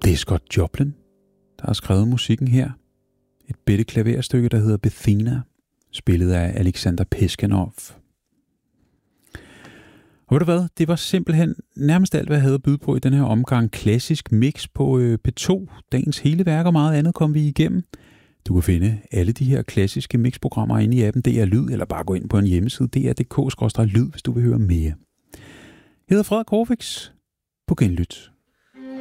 Det er Scott Joplin, der har skrevet musikken her. Et bitte klaverstykke, der hedder Bethina, spillet af Alexander Peskanov. Og ved du hvad, det var simpelthen nærmest alt, hvad jeg havde at byde på i den her omgang. Klassisk mix på P2. Dagens hele værk og meget andet kom vi igennem. Du kan finde alle de her klassiske mixprogrammer inde i appen DR Lyd, eller bare gå ind på en hjemmeside, dr.dk/lyd, hvis du vil høre mere. Jeg hedder Frederik Horvix. På genlyt.